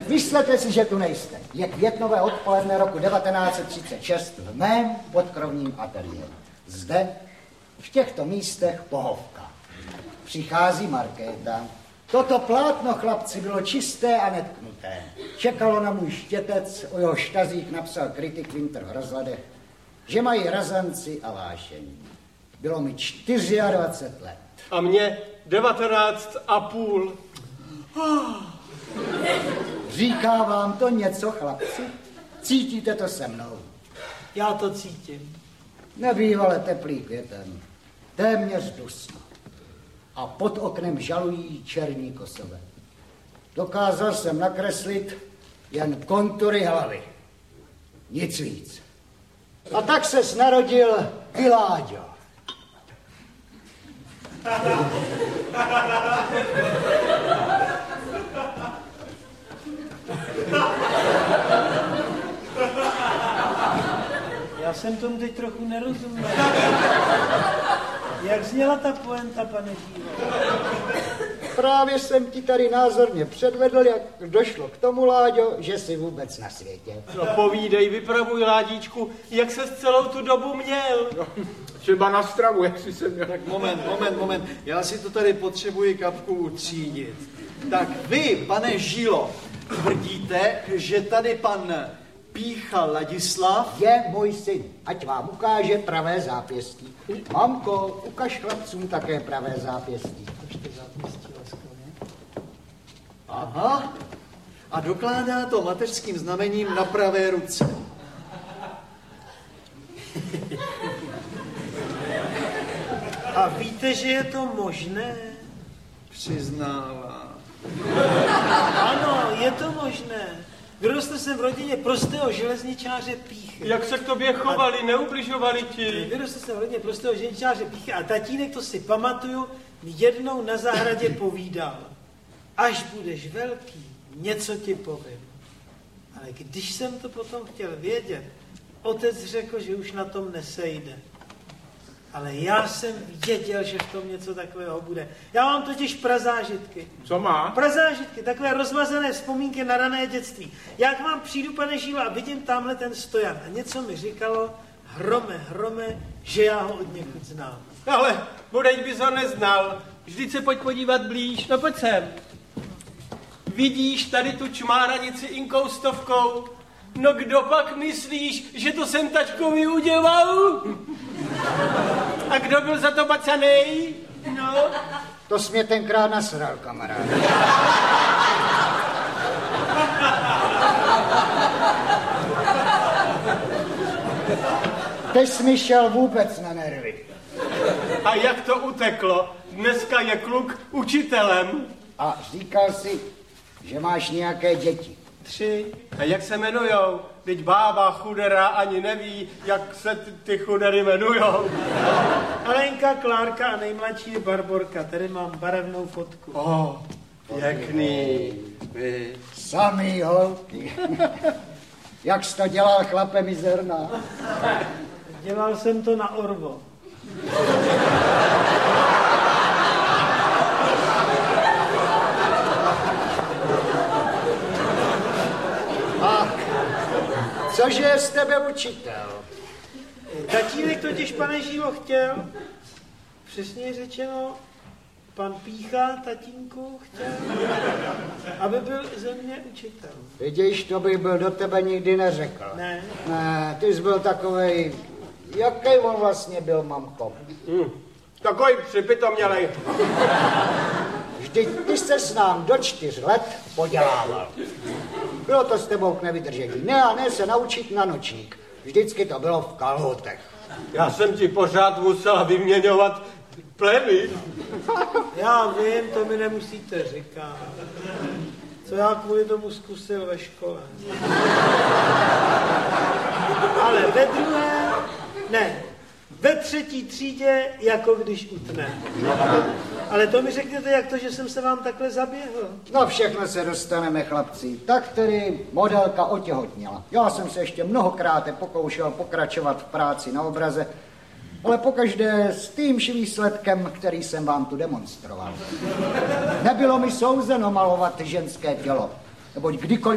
Myslete si, že tu nejste. Je květnové odpoledne roku 1936 v mém podkrovním ateliéru. Zde, v těchto místech pohovka. Přichází Markéta. Toto plátno, chlapci, bylo čisté a netknuté. Čekalo na můj štětec, o jeho štazích napsal kritik Winter v rozhledech, že mají razanci a vášení. Bylo mi 24 let. A mě 19,5. Říká vám to něco, chlapci? Cítíte to se mnou? Já to cítím. Nebývale teplý květen, téměř dusno. A pod oknem žalují černí kosové. Dokázal jsem nakreslit jen kontury hlavy. Nic víc. A tak se narodil Piláďo. Já jsem tomu teď trochu nerozuměl. Jak zněla ta poenta, pane Žílo? Právě jsem ti tady názorně předvedl, jak došlo k tomu, Láďo, že jsi vůbec na světě. No povídej, vypravuj, Ládičku, jak ses celou tu dobu měl? No, třeba na stravu, jak jsi se měl. Tak moment. Já si to tady potřebuji kapku utřídit. Tak vy, pane Žilo, tvrdíte, že tady pan Pícha Ladislav Je můj syn, ať vám ukáže pravé zápěstí. Mamko, ukaž chlapcům také pravé zápěstí. Aha. A dokládá to mateřským znamením na pravé ruce. A víte, že je to možné? Přiznává. Ano, je to možné. Vyrostl jsem v rodině prostého železničáře Píchy. Jak se k tobě chovali, neubližovali ti? Vyrostl jsem v rodině prostého železničáře Píchy a tatínek, to si pamatuju, mi jednou na zahradě povídal. Až budeš velký, něco ti povím. Ale když jsem to potom chtěl vědět, otec řekl, že už na tom nesejde. Ale já jsem věděl, že v tom něco takového bude. Já mám totiž prazážitky. Co má? Prazážitky, takové rozmazané vzpomínky na rané dětství. Já k vám přijdu, pane Žílo, a vidím tamhle ten stojan. A něco mi říkalo, hrome, že já ho od někud znám. Ale budeť bys ho neznal. Vždyť se pojď podívat blíž, no pojď sem. Vidíš tady tu čmáranici inkoustovkou? No kdo pak myslíš, že to jsem tačkovi udělal? A kdo byl za to bacanej? No. To jsi mě tenkrát nasral, kamarád. Teď jsi mi šel vůbec na nervy. A jak to uteklo? Dneska je kluk učitelem. A říkal jsi, že máš nějaké děti. 3. A jak se jmenujou? Teď bába chudera ani neví, jak se ty chudery jmenujou. Alenka, Klárka a nejmladší je Barborka. Tady mám barevnou fotku. Pěkný. Samý holky. Jak jsi to dělal, chlape mizerná? Dělal jsem to na Orvo. A cože je z tebe učitel? Tatínek totiž, pane Žílo, chtěl, přesně řečeno, pan Pícha, tatínku, chtěl, aby byl ze mě učitel. Vidíš, to bych byl do tebe nikdy neřekl. Ne. Ne, ty jsi byl takovej, jaký on vlastně byl, mamko? Takový připitomělej. Vždyť ty jsi s nám do 4 let podělával. Bylo to s tebou k nevydržení. Ne se naučit na nočník. Vždycky to bylo v kalhotech. Já jsem ti pořád musela vyměňovat pleny. Já vím, to mi nemusíte říkat. Co já kvůli tomu zkusil ve škole. Ale ve 3. třídě, jako když utne. Ale to mi řekněte, jak to, že jsem se vám takhle zaběhl. No všechno se dostaneme, chlapci. Tak tedy modelka otěhotněla. Já jsem se ještě mnohokrát pokoušel pokračovat v práci na obraze, ale pokaždé s týmž výsledkem, který jsem vám tu demonstroval. Nebylo mi souzeno malovat ženské tělo, neboť kdykoliv